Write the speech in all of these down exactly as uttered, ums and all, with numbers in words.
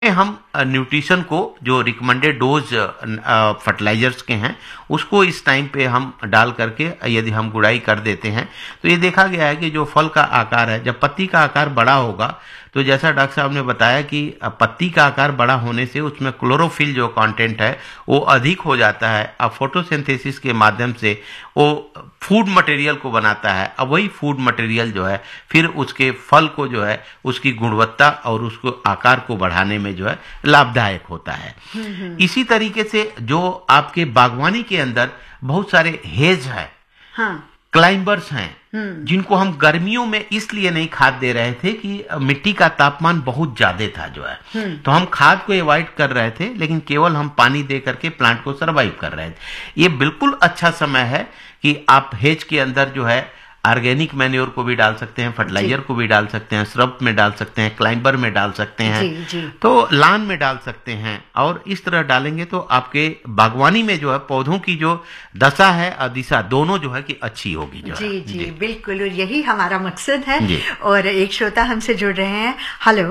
हम न्यूट्रिशन को जो रिकमेंडेड डोज फर्टिलाइजर्स के हैं उसको इस टाइम पे हम डाल करके यदि हम गुड़ाई कर देते हैं तो ये देखा गया है कि जो फल का आकार है, जब पत्ती का आकार बड़ा होगा तो जैसा डॉक्टर साहब ने बताया कि पत्ती का आकार बड़ा होने से उसमें क्लोरोफिल जो कंटेंट है वो अधिक हो जाता है। अब फोटोसिंथेसिस के माध्यम से वो फूड मटेरियल को बनाता है। अब वही फूड मटेरियल जो है फिर उसके फल को जो है उसकी गुणवत्ता और उसको आकार को बढ़ाने में जो है लाभदायक होता है। इसी तरीके से जो आपके बागवानी के अंदर बहुत सारे हेज है, हाँ। क्लाइंबर्स हैं जिनको हम गर्मियों में इसलिए नहीं खाद दे रहे थे कि मिट्टी का तापमान बहुत ज्यादा था जो है, तो हम खाद को अवॉइड कर रहे थे, लेकिन केवल हम पानी दे करके प्लांट को सरवाइव कर रहे थे। ये बिल्कुल अच्छा समय है कि आप हेज के अंदर जो है ऑर्गेनिक मैन्योर को भी डाल सकते हैं, फर्टिलाइजर को भी डाल सकते हैं, श्रब में डाल सकते हैं, क्लाइंबर में डाल सकते हैं, जी, जी। तो लान में डाल सकते हैं। और इस तरह डालेंगे तो आपके बागवानी में जो है पौधों की जो दशा है और दिशा दोनों जो है कि अच्छी होगी जो जी, है। जी जी बिल्कुल, और यही हमारा मकसद है। और एक श्रोता हमसे जुड़ रहे हैं। हेलो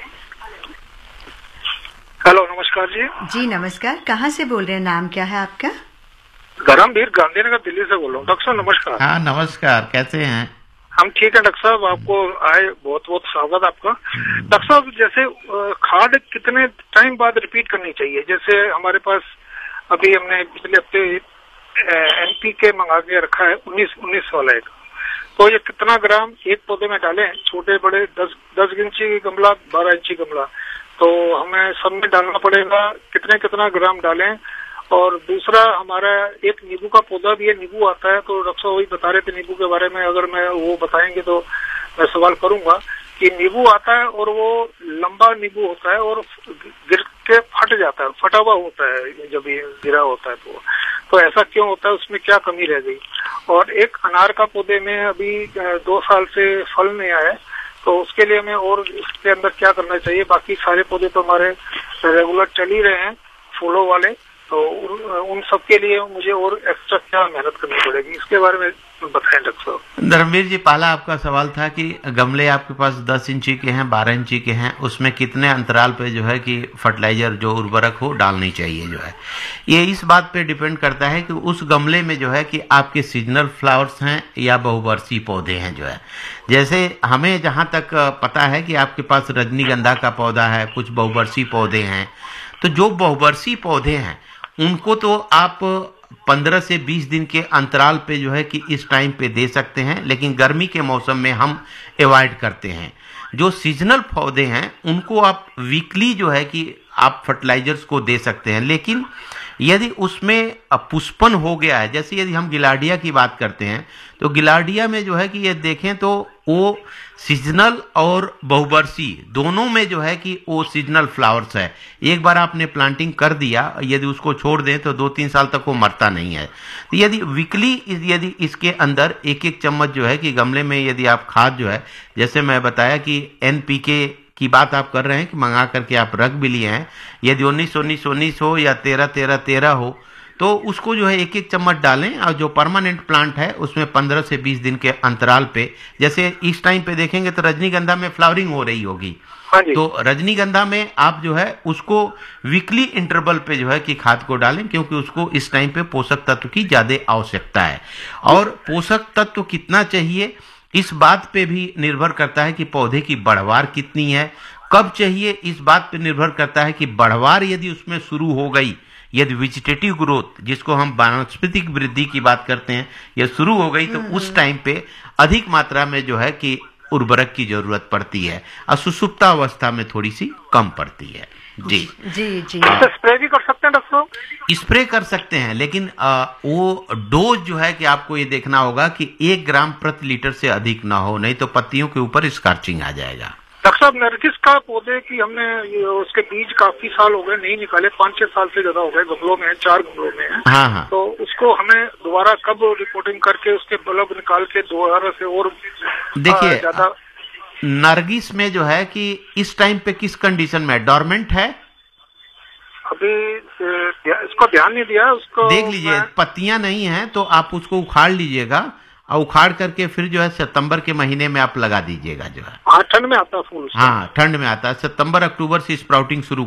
हेलो नमस्कार जी। जी नमस्कार, कहाँ से बोल रहे हैं, नाम क्या है आपका? धर्मवीर गांधीनगर दिल्ली से बोल रहा हूँ। डॉक्टर साहब नमस्कार। हाँ नमस्कार, कैसे हैं? हम ठीक है डॉक्टर साहब, आपको आए बहुत बहुत स्वागत आपका। डॉक्टर साहब जैसे खाद कितने टाइम बाद रिपीट करनी चाहिए? जैसे हमारे पास अभी हमने पिछले हफ्ते एनपीके मंगा के रखा है उन्नीस उन्नीस वाला एक, तो ये कितना ग्राम एक पौधे में डालें? छोटे बड़े दस दस इंची गमला, बारह इंची गमला, तो हमें सब में डालना पड़ेगा। कितने कितना ग्राम डालें? और दूसरा हमारा एक नींबू का पौधा भी है, नींबू आता है, तो डॉक्टर साहब वही बता रहे थे नींबू के बारे में, अगर मैं वो बताएंगे तो मैं सवाल करूंगा कि नींबू आता है और वो लंबा नींबू होता है और गिर के फट जाता है, फटा हुआ होता है जब ये गिरा होता है तो तो ऐसा क्यों होता है, उसमें क्या कमी रह गई? और एक अनार का पौधे में अभी दो साल से फल नहीं आया, तो उसके लिए हमें और इसके अंदर क्या करना चाहिए? बाकी सारे पौधे तो हमारे रेगुलर चल ही रहे हैं फूलों वाले, तो उन सब के लिए मुझे और एक्स्ट्रा क्या मेहनत करनी पड़ेगी, इसके बारे में बताएं डॉक्टर साहब। धर्मवीर जी, पहला आपका सवाल था कि गमले आपके पास दस इंची के हैं, बारह इंची के हैं, उसमें कितने अंतराल पे जो है कि फर्टिलाइजर जो उर्वरक हो डालनी चाहिए जो है। ये इस बात पे डिपेंड करता है कि उस गमले में जो है कि आपके सीजनल फ्लावर्स हैं या बहुवर्षीय पौधे हैं जो है। जैसे हमें जहाँ तक पता है कि आपके पास रजनीगंधा का पौधा है, कुछ बहुवर्षीय पौधे हैं, तो जो बहुवर्षीय पौधे हैं उनको तो आप पंद्रह से बीस दिन के अंतराल पे जो है कि इस टाइम पे दे सकते हैं, लेकिन गर्मी के मौसम में हम अवॉइड करते हैं। जो सीजनल पौधे हैं उनको आप वीकली जो है कि आप फर्टिलाइजर्स को दे सकते हैं, लेकिन यदि उसमें पुष्पन हो गया है, जैसे यदि हम गिलार्डिया की बात करते हैं तो गिलार्डिया में जो है कि ये देखें तो वो सीजनल और बहुवर्षीय दोनों में जो है कि वो सीजनल फ्लावर्स है। एक बार आपने प्लांटिंग कर दिया, यदि उसको छोड़ दें तो दो तीन साल तक वो मरता नहीं है। तो यदि वीकली यदि इसके अंदर एक एक चम्मच जो है कि गमले में यदि आप खाद जो है, जैसे मैं बताया कि एनपीके की बात आप कर रहे हैं कि मंगा करके आप रख भी लिए हैं, यदि उन्नीस उन्नीस उन्नीस हो या तेरह तेरह तेरह हो तो उसको जो है एक एक चम्मच डालें। और जो परमानेंट प्लांट है उसमें पंद्रह से बीस दिन के अंतराल पे, जैसे इस टाइम पे देखेंगे तो रजनीगंधा में फ्लावरिंग हो रही होगी, तो रजनीगंधा में आप जो है उसको वीकली इंटरवल पे जो है कि खाद को डालें, क्योंकि उसको इस टाइम पे पोषक तत्व की ज्यादा आवश्यकता है। और पोषक तत्व कितना चाहिए इस बात पे भी निर्भर करता है कि पौधे की बढ़वार कितनी है, कब चाहिए, इस बात पे निर्भर करता है कि बढ़वार यदि उसमें शुरू हो गई, यदि वेजिटेटिव ग्रोथ जिसको हम वानस्पतिक वृद्धि की बात करते हैं, यह शुरू हो गई तो उस टाइम पे अधिक मात्रा में जो है कि उर्वरक की जरूरत पड़ती है और सुसुप्ता अवस्था में थोड़ी सी कम पड़ती है। जी जी जी स्प्रे भी कर सकते हैं डॉक्टर साहब? स्प्रे कर सकते हैं, लेकिन आ, वो डोज जो है कि आपको ये देखना होगा कि एक ग्राम प्रति लीटर से अधिक ना हो, नहीं तो पत्तियों के ऊपर स्कार्चिंग आ जाएगा। डॉक्टर साहब नरगिस का पौधे की हमने उसके बीज काफी साल हो गए नहीं निकाले, पाँच छह साल से ज्यादा हो गए, गमलों में है, चार गमलों में है। हाँ हाँ। तो उसको हमें दोबारा कब रिपोर्टिंग करके उसके बल्ब निकाल के दोबारा से और देखिए ज्यादा? नरगिस में जो है कि इस टाइम पे किस कंडीशन में डोरमेंट है? अभी इसको ध्यान नहीं दिया उसको। देख लीजिए, पत्तियां नहीं हैं तो आप उसको उखाड़ लीजिएगा और उखाड़ करके फिर जो है सितंबर के महीने में आप लगा दीजिएगा जो है। हाँ ठंड में आता है फूल। हाँ ठंड में आता है, सितंबर अक्टूबर से स्प्राउटिंग शुरू